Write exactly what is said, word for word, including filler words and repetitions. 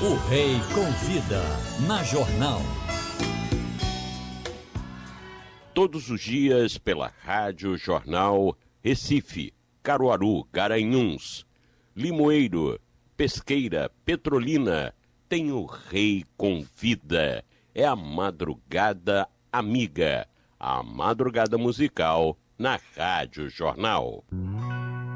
O Rei Convida, na Jornal. Todos os dias pela Rádio Jornal Recife, Caruaru, Garanhuns, Limoeiro, Pesqueira, Petrolina, tem o Rei Convida. É a Madrugada Amiga, a madrugada musical na Rádio Jornal.